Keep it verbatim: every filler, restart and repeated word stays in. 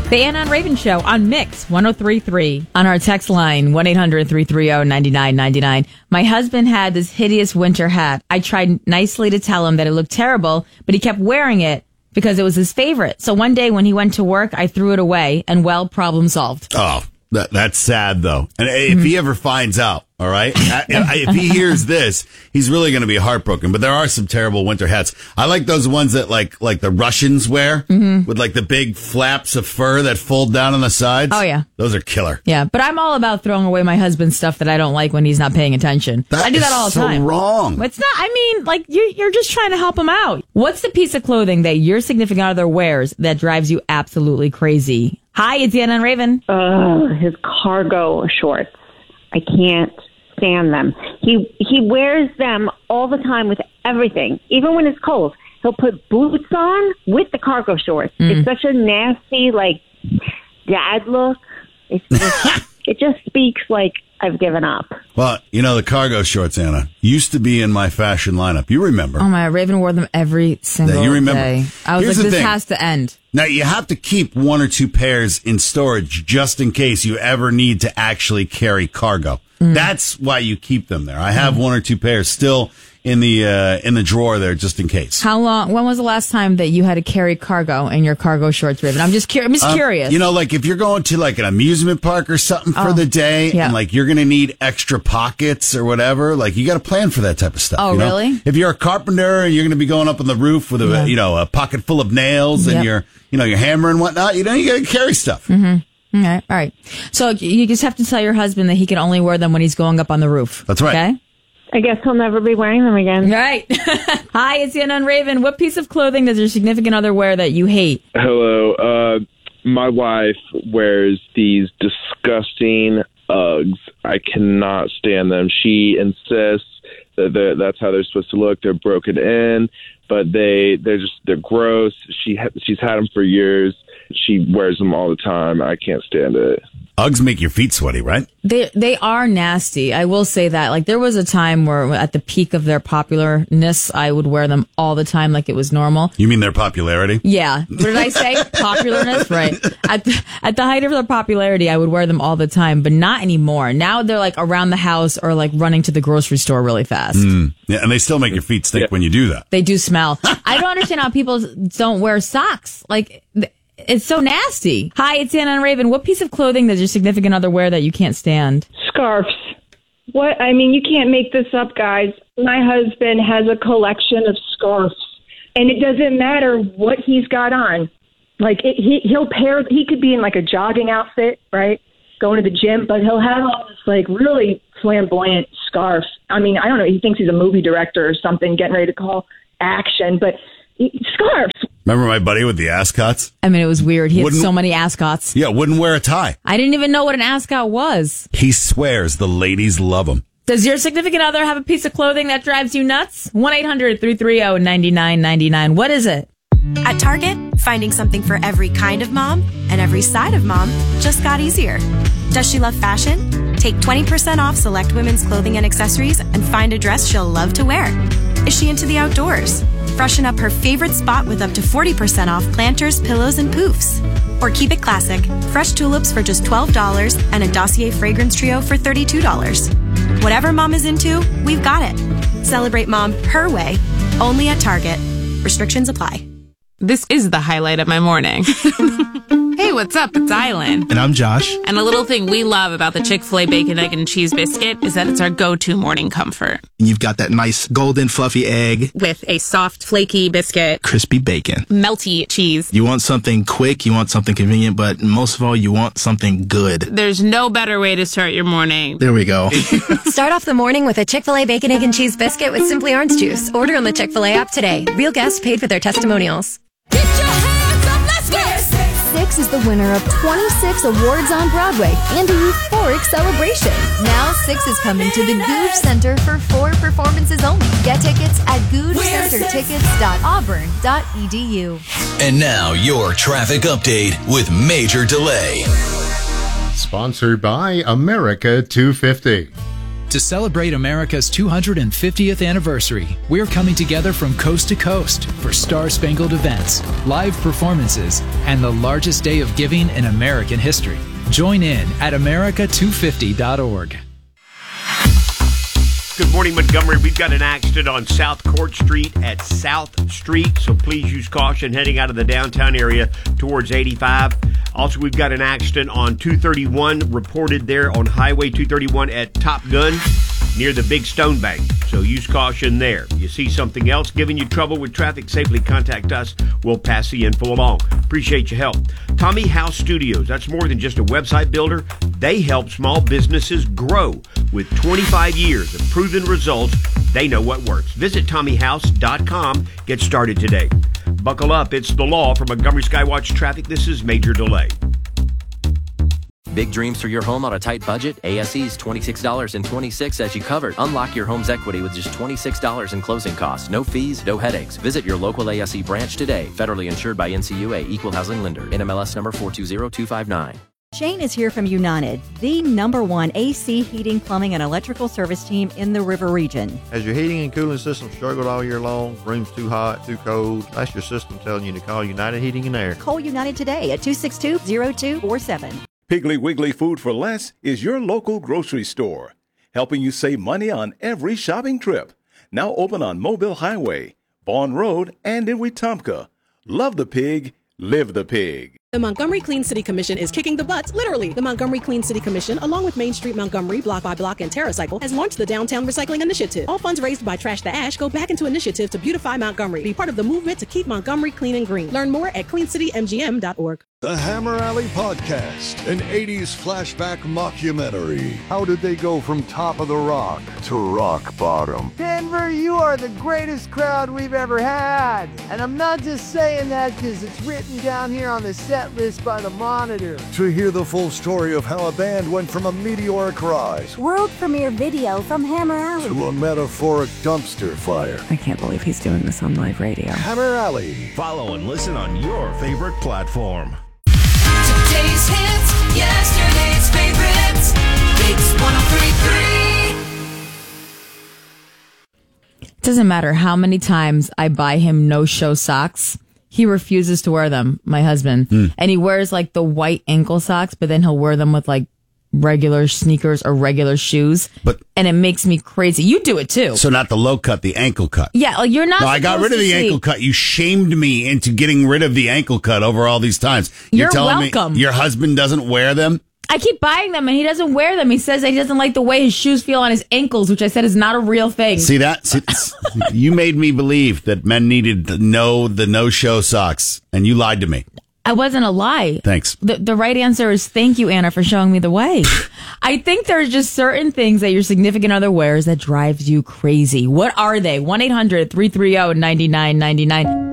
The Anna and Raven Show on Mix one oh three point three. On our text line, one eight hundred three three zero nine nine nine nine. My husband had this hideous winter hat. I tried nicely to tell him that it looked terrible, but he kept wearing it because it was his favorite. So one day when he went to work, I threw it away, and well, problem solved. Oh, that, that's sad, though. And if mm-hmm. he ever finds out, all right, if he hears this, he's really going to be heartbroken. But there are some terrible winter hats. I like those ones that like like the Russians wear mm-hmm. with like the big flaps of fur that fold down on the sides. Oh, yeah. Those are killer. Yeah, but I'm all about throwing away my husband's stuff that I don't like when he's not paying attention. That I do that all the so time. wrong. It's not, I mean, like, you're, you're just trying to help him out. What's the piece of clothing that your significant other wears that drives you absolutely crazy? Hi, it's Anna and Raven. Uh, his cargo shorts. I can't stand them. He he wears them all the time with everything, even when it's cold. He'll put boots on with the cargo shorts. Mm. It's such a nasty, like, dad look. It's just, it just speaks like I've given up. Well, you know, the cargo shorts, Anna, used to be in my fashion lineup. You remember. Oh, my, Raven wore them every single yeah, you remember. day. I was Here's like, this thing. has to end. Now, you have to keep one or two pairs in storage just in case you ever need to actually carry cargo. Mm. That's why you keep them there. I have mm. one or two pairs still in the uh, in the drawer there just in case. How long? When was the last time that you had to carry cargo in your cargo shorts, Raven? I'm just, cur- I'm just um, curious. You know, like if you're going to like an amusement park or something oh, for the day yeah. and like you're going to need extra pockets or whatever, like you got to plan for that type of stuff. Oh, you know? really? If you're a carpenter and you're going to be going up on the roof with a, yeah. you know, a pocket full of nails yep. and your, you know, your hammer and whatnot, you know, you got to carry stuff. Mm-hmm. All right. All right. So you just have to tell your husband that he can only wear them when he's going up on the roof. That's right. Okay? I guess he'll never be wearing them again. Right. Hi, it's Anna and Raven. What piece of clothing does your significant other wear that you hate? Hello. Uh, my wife wears these disgusting Uggs. I cannot stand them. She insists that that's how they're supposed to look. They're broken in, but they, they're just, they're gross. She ha- she's had them for years. She wears them all the time. I can't stand it. Uggs make your feet sweaty, right? They they are nasty. I will say that. Like, there was a time where at the peak of their popularness, I would wear them all the time like it was normal. You mean their popularity? Yeah. What did I say? Popularness? Right. At the, at the height of their popularity, I would wear them all the time, but not anymore. Now they're like around the house or like running to the grocery store really fast. Mm. Yeah, and they still make your feet stink yeah. when you do that. They do smell. I don't understand how people don't wear socks. Like, it's so nasty. Hi, it's Anna and Raven. What piece of clothing does your significant other wear that you can't stand? Scarves. What? I mean, you can't make this up, guys. My husband has a collection of scarves, and it doesn't matter what he's got on. Like, it, he, he'll pair, he could be in like a jogging outfit, right? Going to the gym, but he'll have all this like really flamboyant scarf. I mean, I don't know. He thinks he's a movie director or something, getting ready to call action, but he, scarves. Remember my buddy with the ascots? I mean, it was weird. He wouldn't, had so many ascots. Yeah, wouldn't wear a tie. I didn't even know what an ascot was. He swears the ladies love him. Does your significant other have a piece of clothing that drives you nuts? one eight hundred three three zero nine nine nine nine. What is it? At Target, finding something for every kind of mom and every side of mom just got easier. Does she love fashion? Take twenty percent off select women's clothing and accessories and find a dress she'll love to wear. Is she into the outdoors? Freshen up her favorite spot with up to forty percent off planters, pillows, and poofs. Or keep it classic. Fresh tulips for just twelve dollars and a Dossier fragrance trio for thirty-two dollars. Whatever mom is into, we've got it. Celebrate mom her way, only at Target. Restrictions apply. This is the highlight of my morning. Hey, what's up? It's Island. And I'm Josh. And a little thing we love about the Chick-fil-A Bacon, Egg, and Cheese Biscuit is that it's our go-to morning comfort. And you've got that nice golden fluffy egg. With a soft, flaky biscuit. Crispy bacon. Melty cheese. You want something quick, you want something convenient, but most of all, you want something good. There's no better way to start your morning. There we go. Start off the morning with a Chick-fil-A Bacon, Egg, and Cheese Biscuit with Simply Orange Juice. Order on the Chick-fil-A app today. Real guests paid for their testimonials. Get your hands up, let's go! Six is the winner of twenty-six awards on Broadway and a euphoric celebration. Now Six is coming to the Goog Center for four performances only. Get tickets at goog center tickets dot auburn dot e d u. And now your traffic update with Major Delay. Sponsored by America two fifty. To celebrate America's two hundred fiftieth anniversary, we're coming together from coast to coast for star-spangled events, live performances, and the largest day of giving in American history. Join in at America two fifty dot org. Good morning, Montgomery. We've got an accident on South Court Street at South Street, so please use caution heading out of the downtown area towards eighty-five. Also, we've got an accident on two thirty-one reported there on Highway two thirty-one at Top Gun near the Big Stone Bank, so use caution there. You see something else giving you trouble with traffic, safely contact us. We'll pass the info along. Appreciate your help. Tommy House Studios, that's more than just a website builder. They help small businesses grow. With twenty-five years of proven results, they know what works. Visit tommy house dot com. Get started today. Buckle up. It's the law. For Montgomery Skywatch Traffic, this is Major Delay. Big dreams for your home on a tight budget? A S E's twenty-six dollars and twenty-six cents as you covered. Unlock your home's equity with just twenty-six dollars in closing costs. No fees, no headaches. Visit your local A S E branch today. Federally insured by N C U A, Equal Housing Lender. N M L S number four two zero two five nine. Shane is here from United, the number one A C, heating, plumbing, and electrical service team in the River Region. Has your heating and cooling system struggled all year long? Room's too hot, too cold? That's your system telling you to call United Heating and Air. Call United today at two six two, zero two four seven. Piggly Wiggly Food for Less is your local grocery store, helping you save money on every shopping trip. Now open on Mobile Highway, Vaughn Road, and in Wetumpka. Love the pig, live the pig. The Montgomery Clean City Commission is kicking the butts, literally. The Montgomery Clean City Commission, along with Main Street Montgomery, Block by Block, and TerraCycle, has launched the Downtown Recycling Initiative. All funds raised by Trash to Ash go back into initiative to beautify Montgomery. Be part of the movement to keep Montgomery clean and green. Learn more at clean city m g m dot org. The Hammer Alley Podcast, an eighties flashback mockumentary. How did they go from top of the rock to rock bottom? Denver, you are the greatest crowd we've ever had. And I'm not just saying that because it's written down here on the set list by the Monitor. To hear the full story of how a band went from a meteoric rise, world premiere video from Hammer Alley, to a metaphoric dumpster fire. I can't believe he's doing this on live radio. Hammer Alley. Follow and listen on your favorite platform. Today's hits, yesterday's favorites. Mix one oh three point three. Doesn't matter how many times I buy him no-show socks, he refuses to wear them, my husband. Mm. And he wears like the white ankle socks, but then he'll wear them with like regular sneakers or regular shoes. But and it makes me crazy. You do it too. So not the low cut, the ankle cut. Yeah, like you're not. No, I got rid of the ankle cut. You shamed me into getting rid of the ankle cut over all these times. You're, you're telling welcome. me your husband doesn't wear them? I keep buying them and he doesn't wear them. He says that he doesn't like the way his shoes feel on his ankles, which I said is not a real thing. See that? See, you made me believe that men needed to know the no-show socks, and you lied to me. I wasn't a lie. Thanks. The, the right answer is thank you, Anna, for showing me the way. I think there's just certain things that your significant other wears that drives you crazy. What are they? one eight hundred three three zero nine nine nine nine.